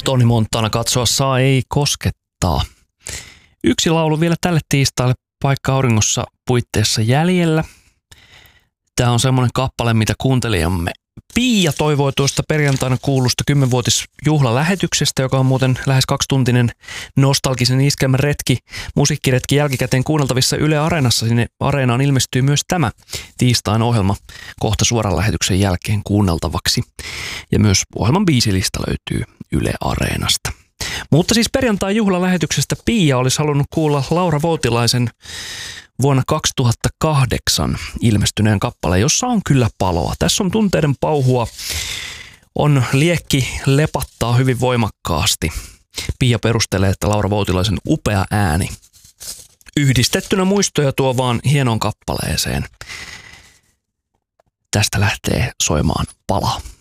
Toni Montana katsoa saa ei koskettaa. Yksi laulu vielä tälle tiistaille Paikka auringossa puitteissa jäljellä. Tämä on semmoinen kappale, mitä kuuntelijamme Pia toivoi tuosta perjantaina kuulusta 10-vuotisjuhlalähetyksestä, joka on muuten lähes 2-tuntinen nostalgisen iskelmän retki, musiikkiretki jälkikäteen kuunneltavissa Yle Areenassa. Sinne Areenaan ilmestyy myös tämä tiistain ohjelma kohta suoran lähetyksen jälkeen kuunneltavaksi. Ja myös ohjelman biisilista löytyy Yle Areenasta. Mutta siis perjantai juhlalähetyksestä Pia olisi halunnut kuulla Laura Voutilaisen vuonna 2008 ilmestyneen kappaleen, jossa on kyllä paloa. Tässä on tunteiden pauhua, on liekki lepattaa hyvin voimakkaasti. Pia perustelee, että Laura Voutilaisen upea ääni yhdistettynä muistoja tuo vaan hienoon kappaleeseen. Tästä lähtee soimaan Pala.